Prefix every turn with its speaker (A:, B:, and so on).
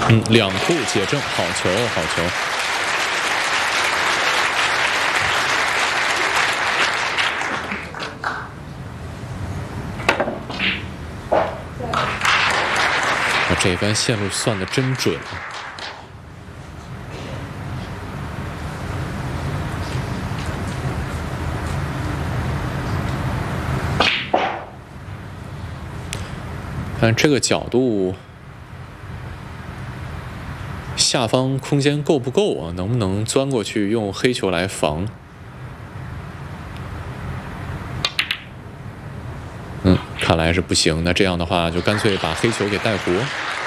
A: 两库解正，好球，好球。这番线路算得真准。看这个角度，下方空间够不够啊？能不能钻过去用黑球来防？看来是不行。那这样的话，就干脆把黑球给带活。